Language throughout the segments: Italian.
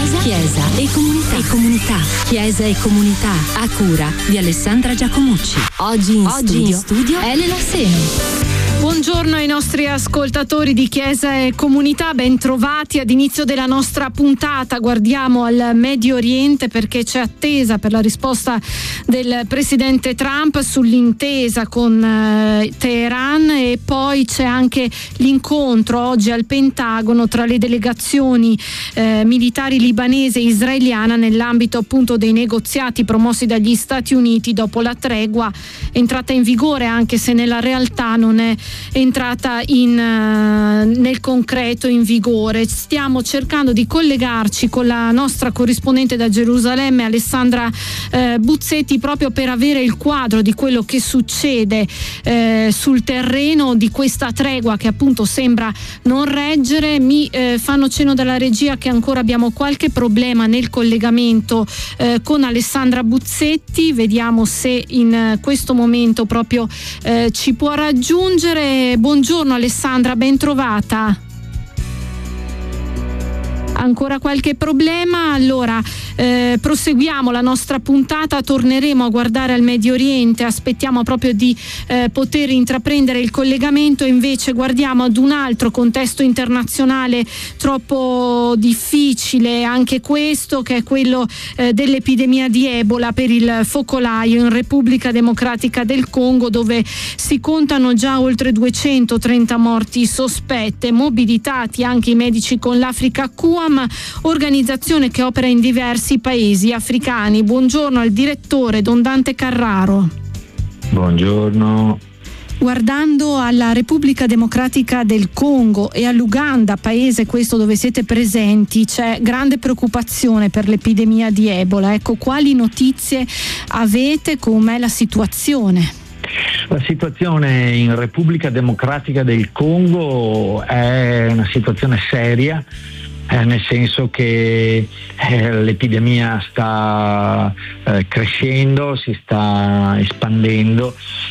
Chiesa e comunità. Chiesa e comunità, a cura di Alessandra Giacomucci. Oggi in studio Elena Seni. Buongiorno ai nostri ascoltatori di Chiesa e Comunità, ben trovati ad inizio della nostra puntata. Guardiamo al Medio Oriente perché c'è attesa per la risposta del presidente Trump sull'intesa con Teheran, e poi c'è anche l'incontro oggi al Pentagono tra le delegazioni militari libanese e israeliana nell'ambito appunto dei negoziati promossi dagli Stati Uniti dopo la tregua entrata in vigore, anche se nella realtà non è entrata nel concreto in vigore. Stiamo cercando di collegarci con la nostra corrispondente da Gerusalemme, Alessandra Buzzetti, proprio per avere il quadro di quello che succede sul terreno di questa tregua che appunto sembra non reggere. Mi fanno cenno dalla regia che ancora abbiamo qualche problema nel collegamento con Alessandra Buzzetti. Vediamo se in questo momento proprio ci può raggiungere. Buongiorno Alessandra, ben trovata. Ancora qualche problema? Allora proseguiamo la nostra puntata, torneremo a guardare al Medio Oriente, aspettiamo proprio di poter intraprendere il collegamento, invece guardiamo ad un altro contesto internazionale troppo difficile, anche questo, che è quello dell'epidemia di Ebola per il focolaio in Repubblica Democratica del Congo, dove si contano già oltre 230 morti sospette, mobilitati anche i medici con l'Africa QAM, organizzazione che opera in diversi paesi africani. Buongiorno al direttore Don Dante Carraro. Buongiorno. Guardando alla Repubblica Democratica del Congo e all'Uganda, paese questo dove siete presenti, c'è grande preoccupazione per l'epidemia di Ebola. Ecco, quali notizie avete? Com'è la situazione? La situazione in Repubblica Democratica del Congo è una situazione seria, nel senso che l'epidemia sta crescendo, si sta espandendo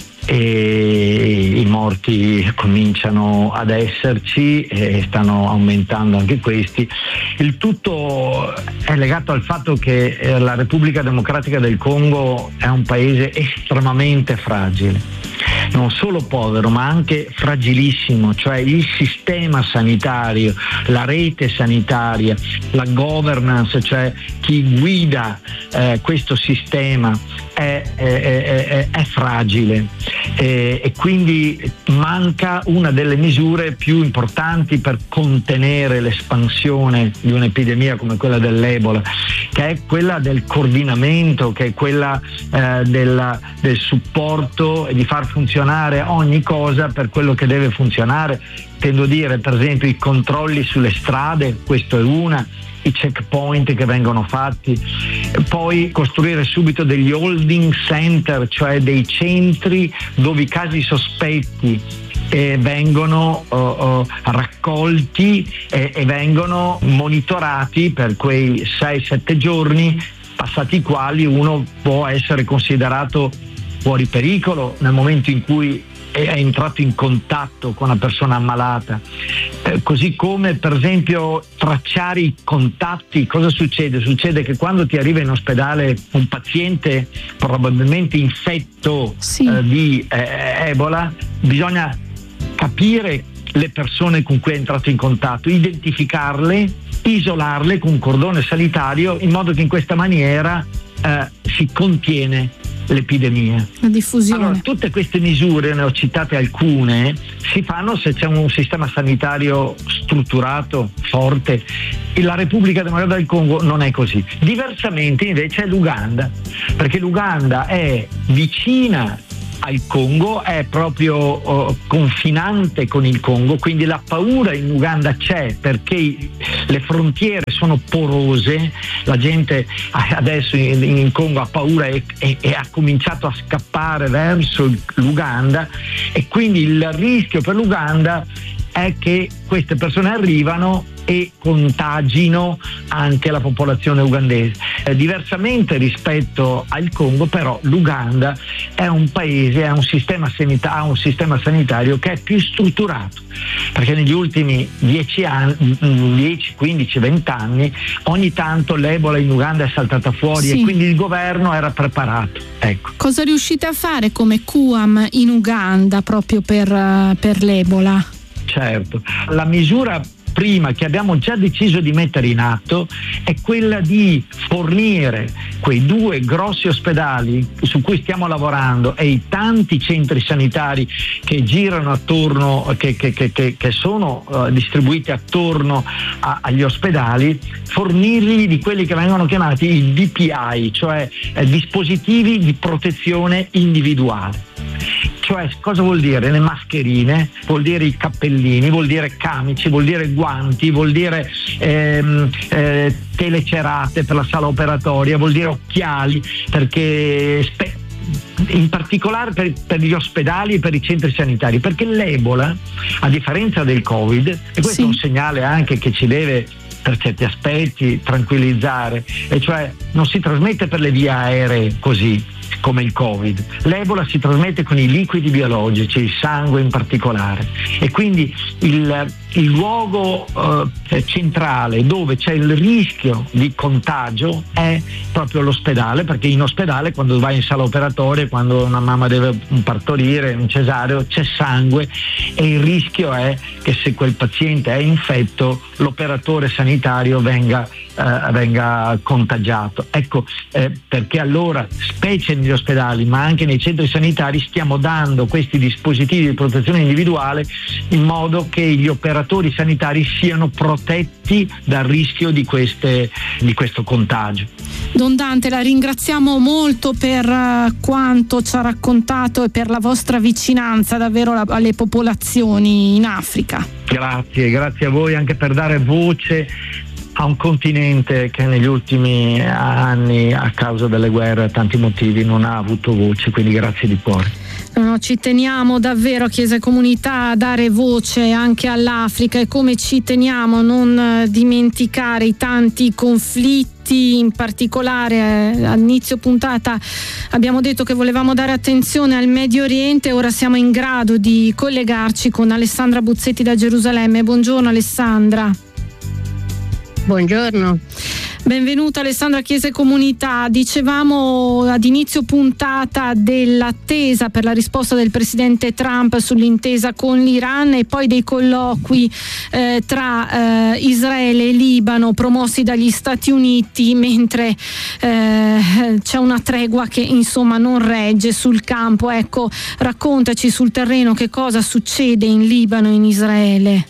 e i morti cominciano ad esserci e stanno aumentando anche questi. Il tutto è legato al fatto che la Repubblica Democratica del Congo è un paese estremamente fragile, non solo povero ma anche fragilissimo, cioè il sistema sanitario, la rete sanitaria, la governance, cioè chi guida questo sistema è fragile e quindi manca una delle misure più importanti per contenere l'espansione di un'epidemia come quella dell'Ebola, che è quella del coordinamento, che è quella del supporto e di far funzionare ogni cosa per quello che deve funzionare. Intendo dire, per esempio, i controlli sulle strade, questo è una, i checkpoint che vengono fatti, poi costruire subito degli holding center, cioè dei centri dove i casi sospetti vengono raccolti e vengono monitorati per quei 6-7 giorni, passati i quali uno può essere considerato fuori pericolo nel momento in cui è entrato in contatto con una persona ammalata, così come per esempio tracciare i contatti. Cosa succede? Succede che quando ti arriva in ospedale un paziente probabilmente infetto di Ebola, bisogna capire le persone con cui è entrato in contatto, identificarle, isolarle con un cordone sanitario, in modo che in questa maniera si contiene l'epidemia. La diffusione. Allora, tutte queste misure, ne ho citate alcune, si fanno se c'è un sistema sanitario strutturato, forte. La Repubblica Democratica del Congo non è così. Diversamente invece è l'Uganda, perché l'Uganda è vicina al Congo, è proprio confinante con il Congo, quindi la paura in Uganda c'è perché le frontiere sono porose, la gente adesso in Congo ha paura e ha cominciato a scappare verso l'Uganda, e quindi il rischio per l'Uganda è che queste persone arrivano e contagino anche la popolazione ugandese. Diversamente rispetto al Congo, però l'Uganda è un paese, ha un sistema sanitario che è più strutturato, perché negli ultimi 10 anni, 10, 15, 20 anni, ogni tanto l'Ebola in Uganda è saltata fuori, e quindi il governo era preparato. Ecco. Cosa riuscite a fare come QAM in Uganda proprio per l'Ebola? Certo, la misura prima che abbiamo già deciso di mettere in atto è quella di fornire quei 2 grossi ospedali su cui stiamo lavorando e i tanti centri sanitari che girano attorno, che sono distribuiti attorno agli ospedali, fornirgli di quelli che vengono chiamati i DPI, cioè dispositivi di protezione individuale. Cioè, cosa vuol dire? Le mascherine, vuol dire i cappellini, vuol dire camici, vuol dire guanti, vuol dire telecerate per la sala operatoria, vuol dire occhiali, perché in particolare per gli ospedali e per i centri sanitari, perché l'Ebola, a differenza del Covid, e questo è un segnale anche che ci deve per certi aspetti tranquillizzare, e cioè non si trasmette per le vie aeree così come il Covid. L'Ebola si trasmette con i liquidi biologici, il sangue in particolare, e quindi il luogo centrale dove c'è il rischio di contagio è proprio l'ospedale, perché in ospedale, quando vai in sala operatoria, quando una mamma deve partorire un cesareo, c'è sangue, e il rischio è che se quel paziente è infetto l'operatore sanitario venga contagiato. Ecco perché allora, specie negli ospedali ma anche nei centri sanitari, stiamo dando questi dispositivi di protezione individuale in modo che gli operatori sanitari siano protetti dal rischio di questo contagio. Don Dante, la ringraziamo molto per quanto ci ha raccontato e per la vostra vicinanza davvero alle popolazioni in Africa. Grazie a voi anche per dare voce a un continente che negli ultimi anni, a causa delle guerre, a tanti motivi, non ha avuto voce, quindi grazie di cuore. No, ci teniamo davvero, Chiesa e Comunità, a dare voce anche all'Africa, e come ci teniamo a non dimenticare i tanti conflitti. In particolare all'inizio puntata abbiamo detto che volevamo dare attenzione al Medio Oriente, ora siamo in grado di collegarci con Alessandra Buzzetti da Gerusalemme. Buongiorno Alessandra. Buongiorno. Benvenuta Alessandra, Chiesa e Comunità. Dicevamo ad inizio puntata dell'attesa per la risposta del presidente Trump sull'intesa con l'Iran, e poi dei colloqui tra Israele e Libano promossi dagli Stati Uniti, mentre c'è una tregua che insomma non regge sul campo. Ecco, raccontaci sul terreno che cosa succede in Libano e in Israele.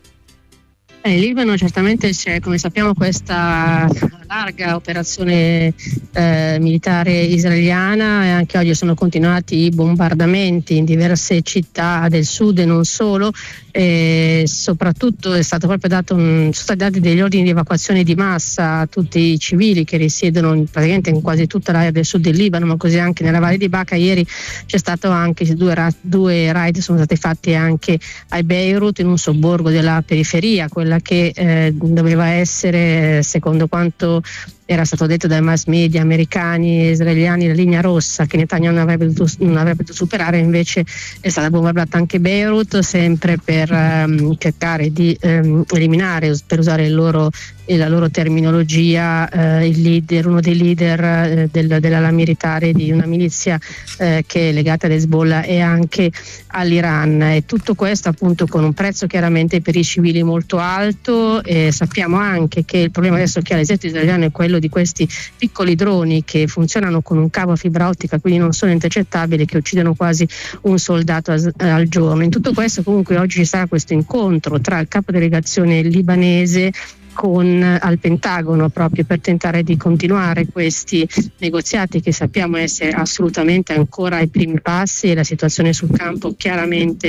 In Libano certamente c'è, come sappiamo, questa larga operazione militare israeliana, e anche oggi sono continuati i bombardamenti in diverse città del sud e non solo, e soprattutto è stato proprio sono stati dati degli ordini di evacuazione di massa a tutti i civili che risiedono praticamente in quasi tutta l'area del sud del Libano, ma così anche nella Valle di Baca. Ieri c'è stato anche due raid sono stati fatti anche a Beirut, in un sobborgo della periferia, quella che doveva essere, secondo quanto era stato detto dai mass media americani e israeliani, la linea rossa che Netanyahu non avrebbe dovuto superare. Invece è stata bombardata anche Beirut, sempre per cercare di eliminare, per usare la loro terminologia, uno dei leader dell'ala militare di una milizia che è legata ad Hezbollah e anche all'Iran. E tutto questo appunto con un prezzo chiaramente per i civili molto alto. Sappiamo anche che il problema adesso che ha l'esercito israeliano è quello di questi piccoli droni che funzionano con un cavo a fibra ottica, quindi non sono intercettabili, che uccidono quasi un soldato al giorno. In tutto questo comunque oggi ci sarà questo incontro tra il capo delegazione libanese al Pentagono, proprio per tentare di continuare questi negoziati che sappiamo essere assolutamente ancora ai primi passi, e la situazione sul campo chiaramente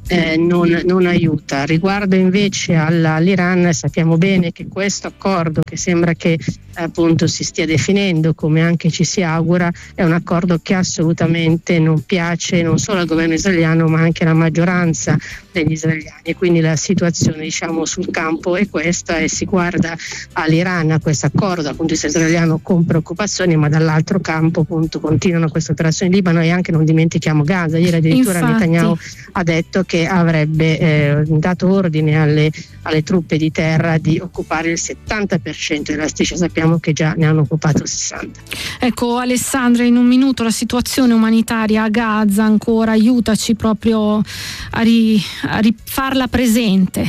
non aiuta. Riguardo invece all'Iran, sappiamo bene che questo accordo, che sembra che appunto si stia definendo, come anche ci si augura, è un accordo che assolutamente non piace non solo al governo israeliano ma anche alla maggioranza degli israeliani, e quindi la situazione sul campo è questa, e si guarda all'Iran, a questo accordo dal punto di vista israeliano con preoccupazioni, ma dall'altro campo appunto continuano queste operazioni in Libano, e anche non dimentichiamo Gaza. Ieri addirittura Netanyahu ha detto che avrebbe dato ordine alle truppe di terra di occupare il 70% della striscia, sappiamo che già ne hanno occupato il 60%. Ecco Alessandra, in un minuto la situazione umanitaria a Gaza ancora, aiutaci proprio a rifarla presente.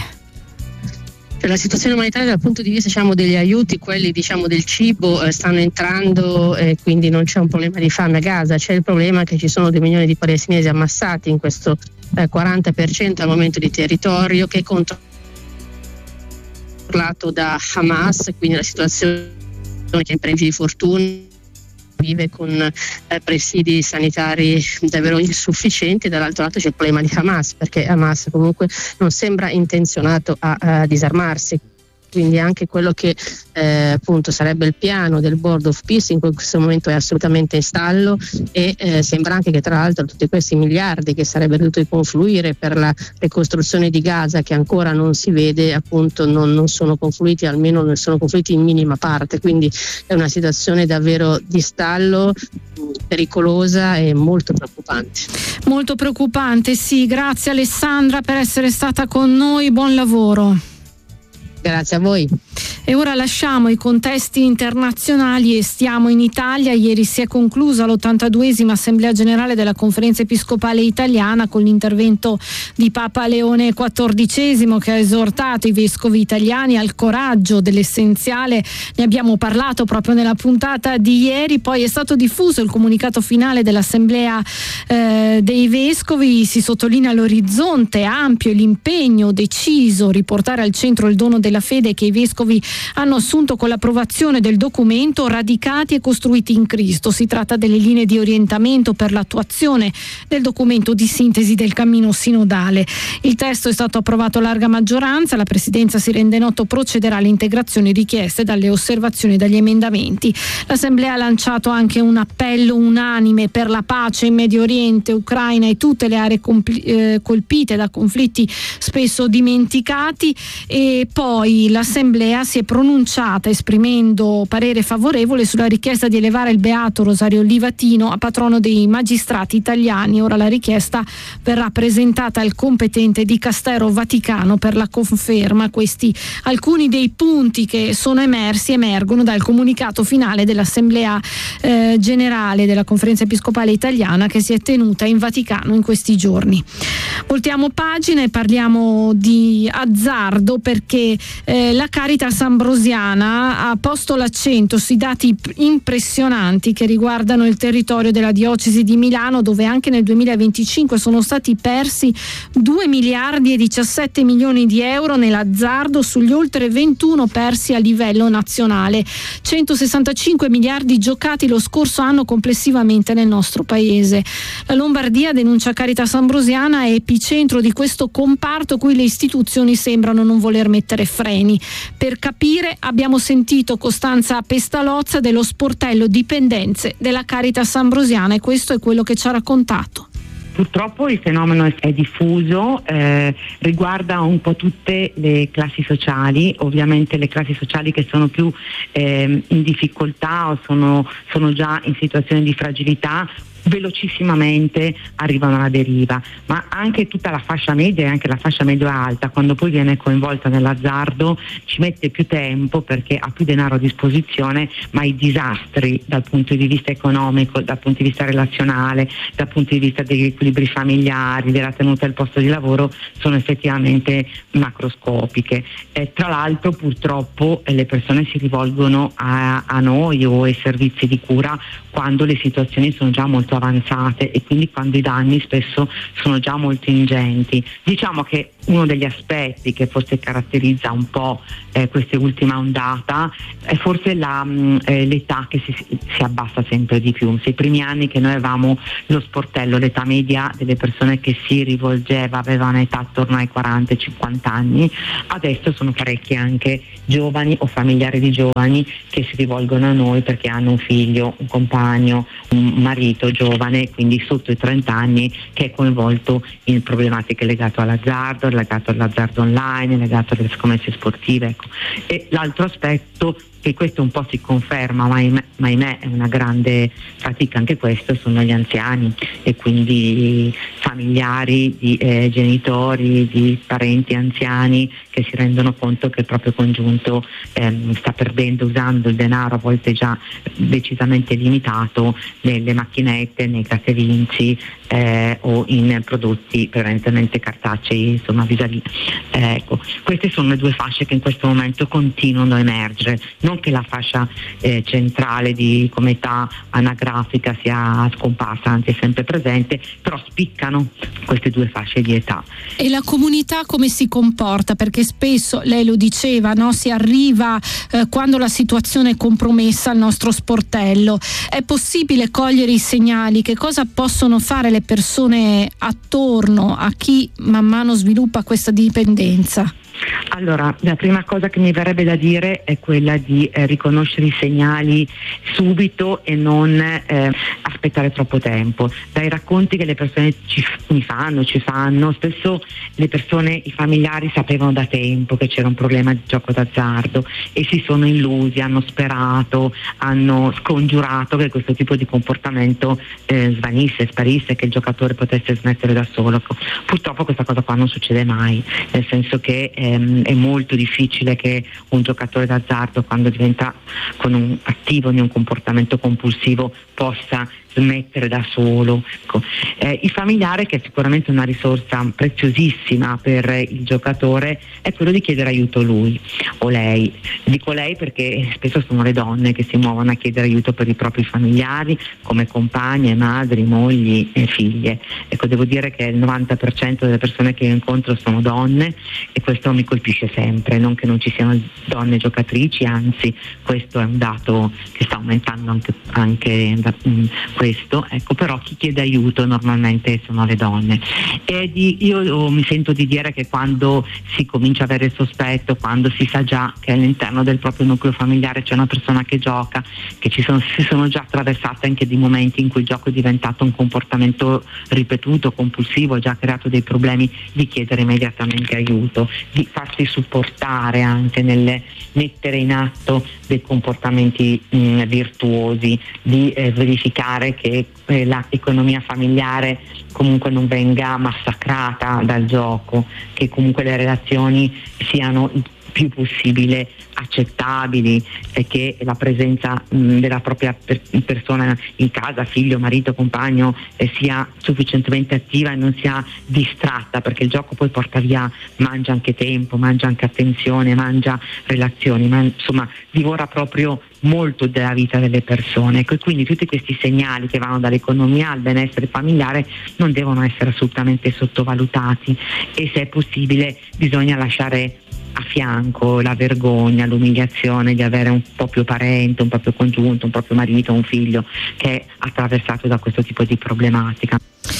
La situazione umanitaria dal punto di vista degli aiuti, quelli del cibo, stanno entrando, quindi non c'è un problema di fame a Gaza, c'è il problema che ci sono 2 milioni di palestinesi ammassati in questo 40% al momento di territorio, che è controllato da Hamas, quindi la situazione che imprende di fortuna vive con presidi sanitari davvero insufficienti. Dall'altro lato c'è il problema di Hamas, perché Hamas comunque non sembra intenzionato a disarmarsi, quindi anche quello che appunto sarebbe il piano del Board of Peace in questo momento è assolutamente in stallo, e sembra anche che tra l'altro tutti questi miliardi che sarebbero dovuti confluire per la ricostruzione di Gaza, che ancora non si vede, appunto non sono confluiti, almeno non sono confluiti in minima parte, quindi è una situazione davvero di stallo, pericolosa e molto preoccupante. Molto preoccupante, sì. Grazie Alessandra per essere stata con noi, buon lavoro. Grazie a voi. E ora lasciamo i contesti internazionali e stiamo in Italia. Ieri si è conclusa l'82esima Assemblea Generale della Conferenza Episcopale Italiana con l'intervento di Papa Leone XIV, che ha esortato i vescovi italiani al coraggio dell'essenziale. Ne abbiamo parlato proprio nella puntata di ieri. Poi è stato diffuso il comunicato finale dell'Assemblea dei vescovi. Si sottolinea l'orizzonte ampio e l'impegno deciso, riportare al centro il dono della fede che i vescovi hanno assunto con l'approvazione del documento Radicati e costruiti in Cristo. Si tratta delle linee di orientamento per l'attuazione del documento di sintesi del cammino sinodale. Il testo è stato approvato a larga maggioranza. La Presidenza, si rende noto, procederà alle integrazioni richieste dalle osservazioni e dagli emendamenti. L'Assemblea ha lanciato anche un appello unanime per la pace in Medio Oriente, Ucraina e tutte le aree colpite da conflitti spesso dimenticati, e poi l'Assemblea si è pronunciata esprimendo parere favorevole sulla richiesta di elevare il Beato Rosario Livatino a patrono dei magistrati italiani. Ora la richiesta verrà presentata al competente dicastero vaticano per la conferma. Questi alcuni dei punti che sono emergono dal comunicato finale dell'Assemblea Generale della Conferenza Episcopale Italiana, che si è tenuta in Vaticano in questi giorni. Voltiamo pagina e parliamo di azzardo, perché la Caritas Ambrosiana ha posto l'accento sui dati impressionanti che riguardano il territorio della diocesi di Milano, dove anche nel 2025 sono stati persi 2 miliardi e 17 milioni di euro nell'azzardo sugli oltre 21 persi a livello nazionale. 165 miliardi giocati lo scorso anno complessivamente nel nostro paese. La Lombardia, denuncia Caritas Ambrosiana, è epicentro di questo comparto cui le istituzioni sembrano non voler mettere freni. Per capire abbiamo sentito Costanza Pestalozza dello sportello Dipendenze della Caritas Ambrosiana, e questo è quello che ci ha raccontato. Purtroppo il fenomeno è diffuso, riguarda un po' tutte le classi sociali, ovviamente le classi sociali che sono più in difficoltà o sono già in situazioni di fragilità, velocissimamente arrivano alla deriva, ma anche tutta la fascia media e anche la fascia medio-alta, quando poi viene coinvolta nell'azzardo, ci mette più tempo perché ha più denaro a disposizione, ma i disastri dal punto di vista economico, dal punto di vista relazionale, dal punto di vista degli equilibri familiari, della tenuta del posto di lavoro, sono effettivamente macroscopiche. Tra l'altro purtroppo le persone si rivolgono a noi o ai servizi di cura quando le situazioni sono già molto avanzate e quindi quando i danni spesso sono già molto ingenti. Diciamo che uno degli aspetti che forse caratterizza un po' questa ultima ondata è forse l'età che si abbassa sempre di più. Se i primi anni che noi avevamo lo sportello, l'età media delle persone che si rivolgeva aveva un'età attorno ai 40-50 anni, adesso sono parecchi anche giovani o familiari di giovani che si rivolgono a noi perché hanno un figlio, un compagno, un marito giovane, quindi sotto i 30 anni, che è coinvolto in problematiche legate all'azzardo online, legato alle scommesse sportive, ecco. E l'altro aspetto, che questo un po' si conferma, ma ahimè è una grande fatica anche questo, sono gli anziani e quindi familiari di genitori, di parenti anziani che si rendono conto che il proprio congiunto sta perdendo, usando il denaro a volte già decisamente limitato nelle macchinette, nei grattavinci o in prodotti prevalentemente cartacei, insomma vis-à-vis. Ecco, queste sono le due fasce che in questo momento continuano a emergere. Non che la fascia centrale come età anagrafica sia scomparsa, anzi è sempre presente, però spiccano queste due fasce di età. E la comunità come si comporta? Perché spesso, lei lo diceva, no? Si arriva quando la situazione è compromessa al nostro sportello. È possibile cogliere i segnali? Che cosa possono fare le persone attorno a chi man mano sviluppa questa dipendenza? Allora, la prima cosa che mi verrebbe da dire è quella di riconoscere i segnali subito e non aspettare troppo tempo. Dai racconti che le persone ci fanno, spesso le persone, i familiari sapevano da tempo che c'era un problema di gioco d'azzardo e si sono illusi, hanno sperato, hanno scongiurato che questo tipo di comportamento sparisse, che il giocatore potesse smettere da solo. Purtroppo questa cosa qua non succede mai, nel senso che è molto difficile che un giocatore d'azzardo, quando diventa attivo in un comportamento compulsivo, possa smettere da solo. Il familiare, che è sicuramente una risorsa preziosissima per il giocatore, è quello di chiedere aiuto lui o lei. Dico lei perché spesso sono le donne che si muovono a chiedere aiuto per i propri familiari, come compagne, madri, mogli e figlie. Ecco, devo dire che il 90% delle persone che io incontro sono donne e questo mi colpisce sempre, non che non ci siano donne giocatrici, anzi questo è un dato che sta aumentando anche questo, ecco. Però chi chiede aiuto normalmente sono le donne io mi sento di dire che quando si comincia ad avere il sospetto, quando si sa già che all'interno del proprio nucleo familiare c'è una persona che gioca, che si sono già attraversate anche di momenti in cui il gioco è diventato un comportamento ripetuto, compulsivo, già creato dei problemi, di chiedere immediatamente aiuto, di farsi supportare anche nel mettere in atto dei comportamenti virtuosi, di verificare che l'economia familiare comunque non venga massacrata dal gioco, che comunque le relazioni siano il più possibile accettabili e che la presenza della propria persona in casa, figlio, marito, compagno, sia sufficientemente attiva e non sia distratta, perché il gioco poi mangia anche tempo, mangia anche attenzione, mangia relazioni, insomma divora proprio molto della vita delle persone. Ecco, e quindi tutti questi segnali che vanno dall'economia al benessere familiare non devono essere assolutamente sottovalutati e, se è possibile, bisogna lasciare a fianco la vergogna, l'umiliazione di avere un proprio parente, un proprio congiunto, un proprio marito, un figlio che è attraversato da questo tipo di problematica.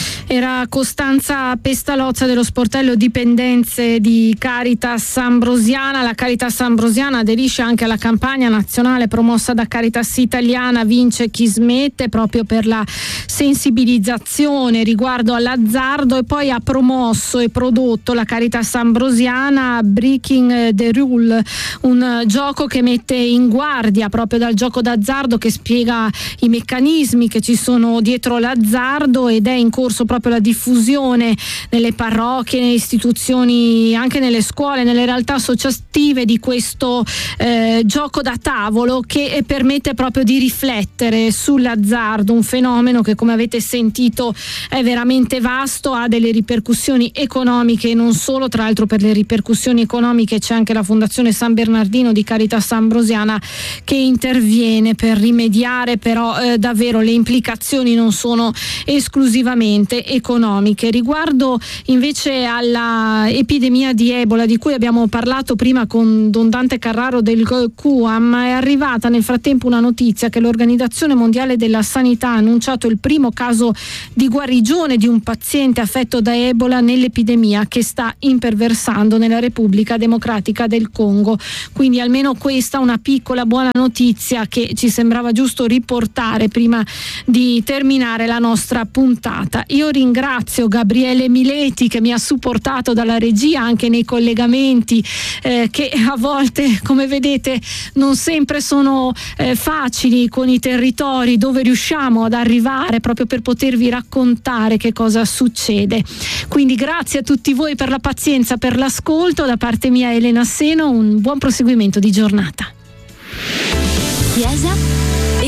Era Costanza Pestalozza dello sportello dipendenze di Caritas Ambrosiana. La Caritas Ambrosiana aderisce anche alla campagna nazionale promossa da Caritas Italiana Vince chi smette, proprio per la sensibilizzazione riguardo all'azzardo, e poi ha promosso e prodotto la Caritas Ambrosiana Breaking the Rule, un gioco che mette in guardia proprio dal gioco d'azzardo, che spiega i meccanismi che ci sono dietro l'azzardo, ed è in corso proprio la diffusione nelle parrocchie, nelle istituzioni, anche nelle scuole, nelle realtà associative di questo gioco da tavolo, che permette proprio di riflettere sull'azzardo, un fenomeno che, come avete sentito, è veramente vasto, ha delle ripercussioni economiche e non solo. Tra l'altro, per le ripercussioni economiche c'è anche la Fondazione San Bernardino di Caritas Ambrosiana che interviene per rimediare, però davvero le implicazioni non sono esclusivamente quelle economiche. Riguardo invece alla epidemia di Ebola, di cui abbiamo parlato prima con Don Dante Carraro del QAM, è arrivata nel frattempo una notizia che l'Organizzazione Mondiale della Sanità ha annunciato il primo caso di guarigione di un paziente affetto da Ebola nell'epidemia che sta imperversando nella Repubblica Democratica del Congo. Quindi almeno questa una piccola buona notizia che ci sembrava giusto riportare prima di terminare la nostra puntata. Io ringrazio Gabriele Mileti che mi ha supportato dalla regia anche nei collegamenti che a volte, come vedete, non sempre sono facili con i territori dove riusciamo ad arrivare proprio per potervi raccontare che cosa succede. Quindi grazie a tutti voi per la pazienza, per l'ascolto. Da parte mia Elena Seno, un buon proseguimento di giornata. Chiesa